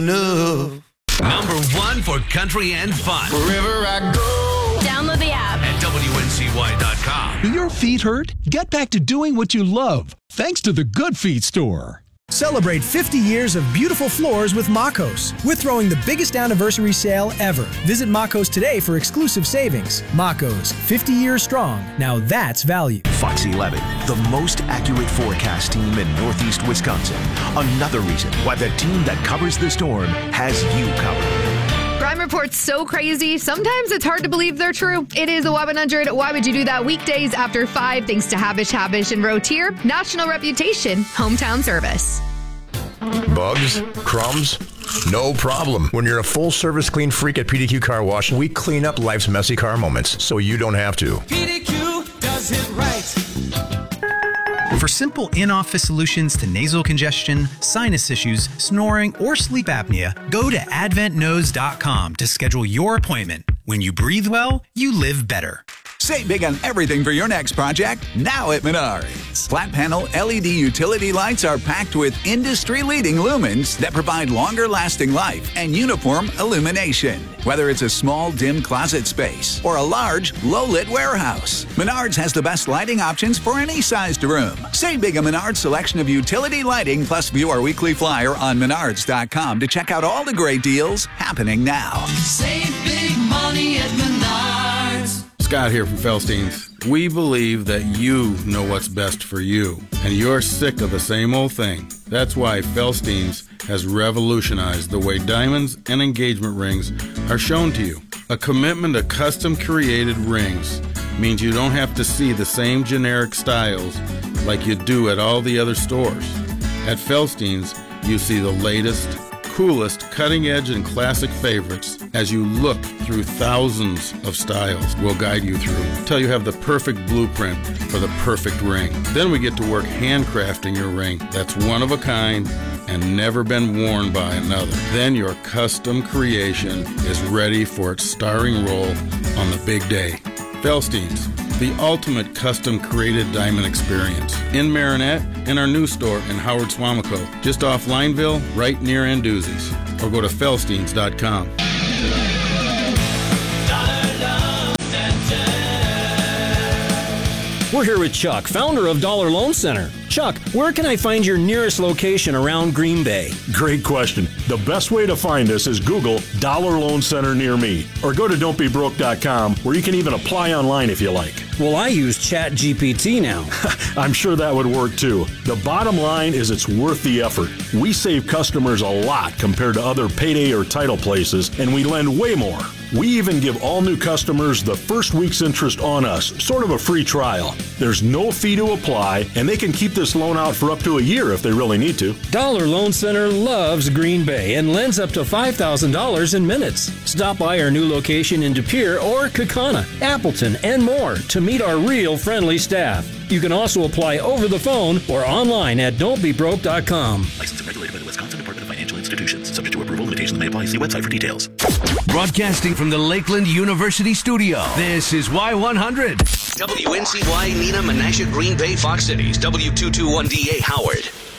No. Number one for country and fun. Wherever I go. Download the app at WNCY.com. Do your feet hurt? Get back to doing what you love, thanks to the Good Feet store. Celebrate 50 years of beautiful floors with Makos. We're throwing the biggest anniversary sale ever. Visit Makos today for exclusive savings. Makos, 50 years strong. Now that's value. Fox 11, the most accurate forecast team in Northeast Wisconsin. Another reason why the team that covers the storm has you covered. Crime reports so crazy, sometimes it's hard to believe they're true. It is a Y100. Why would you do that? Weekdays after 5, thanks to Habish, and Rotier. National reputation, hometown service. Bugs? Crumbs? No problem. When you're a full-service clean freak at PDQ Car Wash, we clean up life's messy car moments so you don't have to. PDQ does it right. For simple in-office solutions to nasal congestion, sinus issues, snoring, or sleep apnea, go to adventknose.com to schedule your appointment. When you breathe well, you live better. Save big on everything for your next project now at Menards. Flat panel LED utility lights are packed with industry-leading lumens that provide longer-lasting life and uniform illumination. Whether it's a small, dim closet space or a large, low-lit warehouse, Menards has the best lighting options for any sized room. Save big on Menards' selection of utility lighting, plus view our weekly flyer on Menards.com to check out all the great deals happening now. Save big money at Menards. Scott here from Felstein's. We believe that you know what's best for you, and you're sick of the same old thing. That's why Felstein's has revolutionized the way diamonds and engagement rings are shown to you. A commitment to custom-created rings means you don't have to see the same generic styles like you do at all the other stores. At Felstein's, you see the latest, coolest, cutting-edge, and classic favorites as you look through thousands of styles we'll guide you through till you have the perfect blueprint for the perfect ring. Then we get to work handcrafting your ring that's one of a kind and never been worn by another. Then your custom creation is ready for its starring role on the big day. Felstein's, the ultimate custom-created diamond experience. In Marinette, in our new store in Howard Swamico, just off Lineville, right near Anduzzi's. Or go to Felsteins.com. We're here with Chuck, founder of Dollar Loan Center. Chuck, where can I find your nearest location around Green Bay? Great question. The best way to find us is Google Dollar Loan Center near me, or go to don'tbebroke.com, where you can even apply online if you like. Well, I use ChatGPT now. I'm sure that would work too. The bottom line is it's worth the effort. We save customers a lot compared to other payday or title places, and we lend way more. We even give all new customers the first week's interest on us, sort of a free trial. There's no fee to apply, and they can keep this loan out for up to a year if they really need to. Dollar Loan Center loves Green Bay and lends up to $5,000 in minutes. Stop by our new location in De Pere or Kaukauna, Appleton, and more to meet our real friendly staff. You can also apply over the phone or online at don'tbebroke.com. Licensed and regulated by the Wisconsin Department of Financial Institutions. Subject to approval, limitations may apply. See website for details. Broadcasting from the Lakeland University studio, this is Y100. WNCY, Neenah, Menasha, Green Bay, Fox Cities, W221DA, Howard.